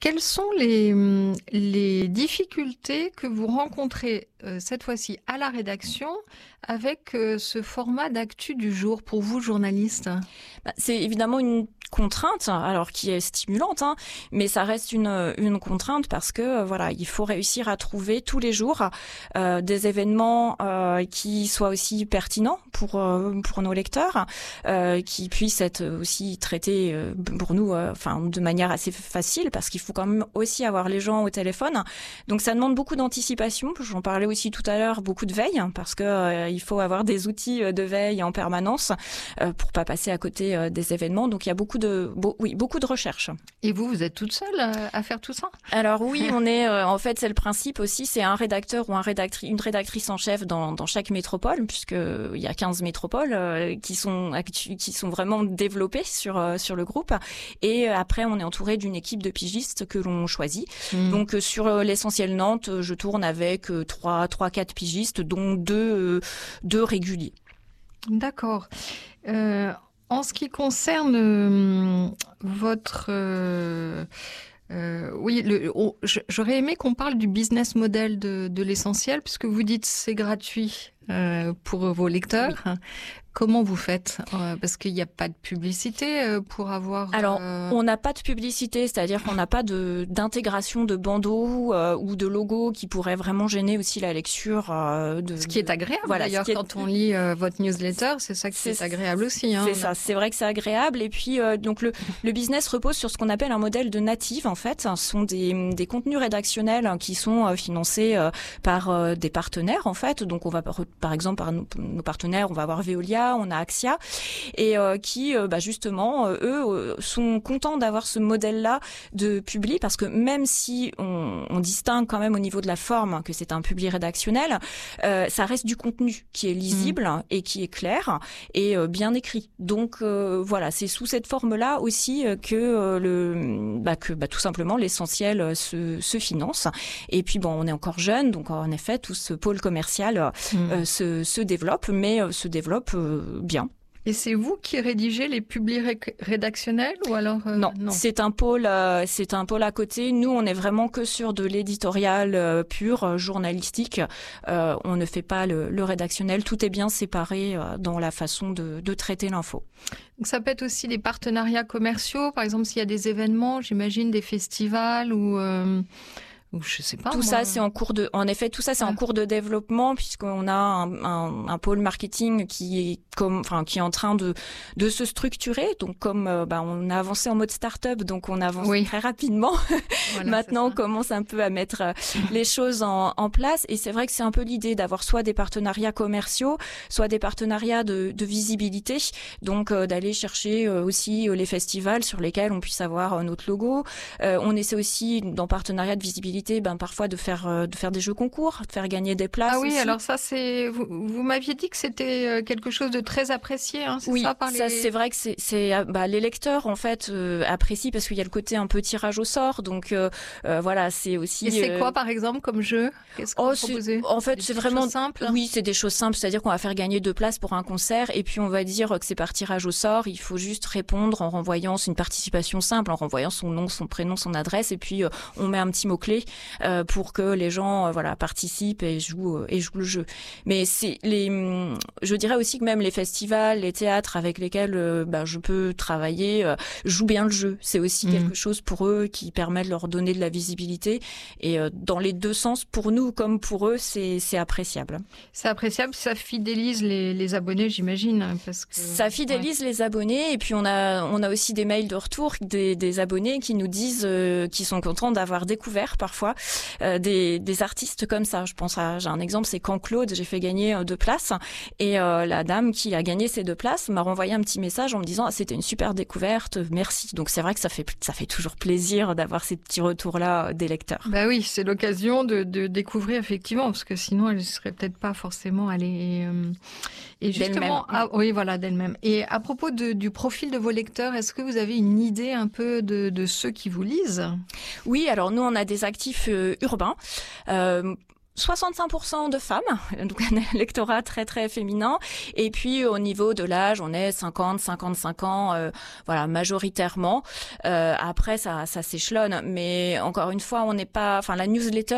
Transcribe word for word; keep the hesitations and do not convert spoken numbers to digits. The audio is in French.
Quelles sont les, les difficultés que vous rencontrez euh, cette fois-ci à la rédaction avec euh, ce format d'actu du jour pour vous, journalistes ? Bah, c'est évidemment une contrainte, alors qui est stimulante, hein, mais ça reste une, une contrainte parce que euh, voilà, il faut réussir à trouver tous les jours euh, des événements euh, qui soient aussi pertinents pour euh, pour nos lecteurs, euh, qui puissent être aussi traités euh, pour nous, euh, enfin de manière assez facile, parce qu'il faut quand même aussi avoir les gens au téléphone. Donc ça demande beaucoup d'anticipation. J'en parlais aussi tout à l'heure, beaucoup de veille, parce que euh, il faut avoir des outils de veille en permanence euh, pour pas passer à côté euh, des événements. Donc il y a beaucoup de, beau, oui, beaucoup de recherche. Et vous, vous êtes toute seule euh, à faire tout ça ? Alors oui, on est, euh, en fait, c'est le principe aussi, c'est un rédacteur ou un rédactrice, une rédactrice en chef dans, dans chaque métropole, puisque il y a quinze métropoles euh, qui sont actu- qui sont vraiment développées sur euh, sur le groupe. Et euh, après, on est entouré d'une équipe de pigistes que l'on choisit. Mmh. Donc euh, sur euh, l'essentiel Nantes, je tourne avec euh, trois, trois, quatre pigistes, dont deux, euh, deux réguliers. D'accord. Euh, en ce qui concerne euh, votre... Euh, euh, oui, le, oh, j'aurais aimé qu'on parle du business model de, de l'essentiel, puisque vous dites c'est gratuit euh, pour vos lecteurs. Oui. Comment vous faites ? euh, Parce qu'il n'y a pas de publicité euh, pour avoir... Alors, euh... on n'a pas de publicité, c'est-à-dire qu'on n'a pas de, d'intégration de bandeaux euh, ou de logos qui pourraient vraiment gêner aussi la lecture. Euh, de, ce qui est agréable, voilà, d'ailleurs, est... quand on lit euh, votre newsletter, c'est ça qui c'est, est agréable aussi. Hein, c'est ça, a... c'est vrai que c'est agréable. Et puis, euh, donc le, le business repose sur ce qu'on appelle un modèle de native, en fait. Ce sont des, des contenus rédactionnels qui sont euh, financés euh, par euh, des partenaires, en fait. Donc, on va, par exemple, par nos, nos partenaires, on va avoir Veolia, on a Axia, et euh, qui, euh, bah, justement, euh, eux, euh, sont contents d'avoir ce modèle-là de publi, parce que même si on, on distingue quand même au niveau de la forme que c'est un publi rédactionnel, euh, ça reste du contenu qui est lisible mmh. et qui est clair et euh, bien écrit. Donc euh, voilà, c'est sous cette forme-là aussi euh, que euh, le, bah, que bah, tout simplement l'essentiel euh, se, se finance. Et puis bon, on est encore jeune, donc en effet, tout ce pôle commercial mmh. euh, se, se développe, mais euh, se développe euh, bien. Et c'est vous qui rédigez les publis ré- rédactionnels ou alors euh, non, non, c'est un pôle, euh, c'est un pôle à côté. Nous, on est vraiment que sur de l'éditorial euh, pur, euh, journalistique. Euh, on ne fait pas le, le rédactionnel. Tout est bien séparé euh, dans la façon de, de traiter l'info. Donc ça peut être aussi des partenariats commerciaux, par exemple s'il y a des événements, j'imagine des festivals ou. Euh... Je sais pas. Tout moi. ça, c'est en cours de, en effet, tout ça, c'est ah. en cours de développement puisqu'on a un, un, un pôle marketing qui est comme, enfin, qui est en train de de se structurer. Donc, comme euh, bah, on a avancé en mode start-up, donc on avance oui. très rapidement. Voilà, maintenant, on commence un peu à mettre euh, les choses en, en place. Et c'est vrai que c'est un peu l'idée d'avoir soit des partenariats commerciaux, soit des partenariats de, de visibilité. Donc, euh, d'aller chercher euh, aussi euh, les festivals sur lesquels on puisse avoir euh, notre logo. Euh, on essaie aussi, dans partenariat de visibilité, ben parfois de faire euh, de faire des jeux concours, de faire gagner des places. Ah oui, aussi. Alors ça c'est vous, vous m'aviez dit que c'était quelque chose de très apprécié, hein, c'est oui, ça par les... ça c'est vrai que c'est c'est bah les lecteurs en fait euh, apprécient parce qu'il y a le côté un peu tirage au sort, donc euh, euh, voilà, c'est aussi. Et c'est euh... quoi par exemple comme jeu ? Qu'est-ce que oh, vous proposez ? En fait, des c'est vraiment simple. Oui, c'est des choses simples, c'est-à-dire qu'on va faire gagner deux places pour un concert et puis on va dire que c'est par tirage au sort, il faut juste répondre en renvoyant, c'est une participation simple, en renvoyant son nom, son prénom, son adresse et puis euh, on met un petit mot-clé euh, pour que les gens euh, voilà participent et jouent euh, et jouent le jeu. Mais c'est les je dirais aussi que même les festivals, les théâtres avec lesquels euh, bah, je peux travailler euh, jouent bien le jeu. C'est aussi mmh. quelque chose pour eux qui permet de leur donner de la visibilité et euh, dans les deux sens, pour nous comme pour eux, c'est c'est appréciable. C'est appréciable, ça fidélise les les abonnés, j'imagine, parce que ça fidélise ouais. les abonnés et puis on a on a aussi des mails de retour des des abonnés qui nous disent euh, qu'ils sont contents d'avoir découvert parfois euh, des des artistes comme ça. Je pense à j'ai un exemple, c'est quand Claude, j'ai fait gagner euh, deux places et euh, la dame qui a gagné ces deux places m'a renvoyé un petit message en me disant ah, c'était une super découverte, merci. Donc c'est vrai que ça fait ça fait toujours plaisir d'avoir ces petits retours là des lecteurs. Bah oui, c'est l'occasion de de découvrir effectivement parce que sinon elle serait peut-être pas forcément allée euh, et justement ah, oui voilà d'elle-même. Et à propos de, du profil de vos lecteurs, est-ce que vous avez une idée un peu de de ceux qui vous lisent ? Oui, alors nous on a des actifs euh, urbains. Euh, soixante-cinq pour cent de femmes, donc un électorat très très féminin. Et puis au niveau de l'âge, on est cinquante, cinquante-cinq ans, euh, voilà, majoritairement. Euh, après, ça, ça s'échelonne, mais encore une fois, on n'est pas, enfin la newsletter